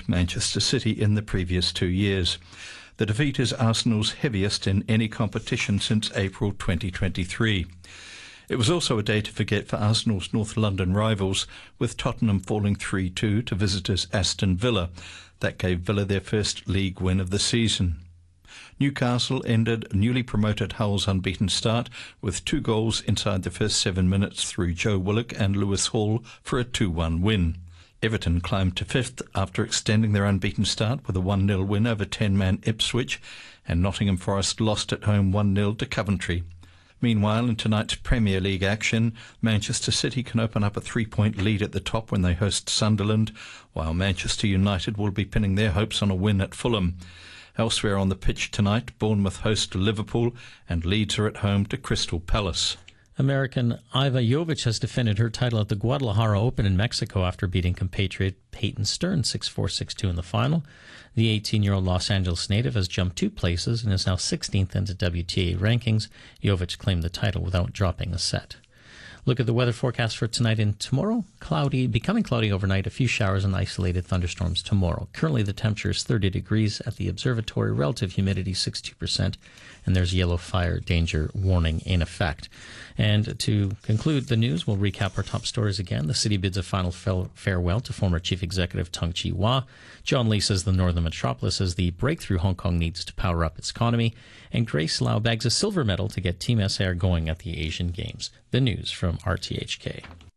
Manchester City in the previous 2 years. The defeat is Arsenal's heaviest in any competition since April 2023. It was also a day to forget for Arsenal's North London rivals, with Tottenham falling 3-2 to visitors Aston Villa. That gave Villa their first league win of the season. Newcastle ended newly promoted Hull's unbeaten start with 2 goals inside the first 7 minutes through Joe Willock and Lewis Hall for a 2-1 win. Everton climbed to 5th after extending their unbeaten start with a 1-0 win over 10-man Ipswich, and Nottingham Forest lost at home 1-0 to Coventry. Meanwhile, in tonight's Premier League action, Manchester City can open up a 3-point lead at the top when they host Sunderland, while Manchester United will be pinning their hopes on a win at Fulham. Elsewhere on the pitch tonight, Bournemouth host Liverpool and Leeds are at home to Crystal Palace. American Iva Jovic has defended her title at the Guadalajara Open in Mexico after beating compatriot Peyton Stern 6-4, 6-2 in the final. The 18-year-old Los Angeles native has jumped 2 places and is now 16th in the WTA rankings. Jovic claimed the title without dropping a set. Look at the weather forecast for tonight and tomorrow. Cloudy, becoming cloudy overnight, a few showers and isolated thunderstorms tomorrow. Currently the temperature is 30 degrees at the observatory, relative humidity 62%, and there's yellow fire danger warning in effect. And to conclude the news, we'll recap our top stories again. The city bids a final farewell to former Chief Executive Tung Chee-hwa. John Lee says the Northern Metropolis is the breakthrough Hong Kong needs to power up its economy. And Grace Lau bags a silver medal to get Team SAR going at the Asian Games. The news from RTHK.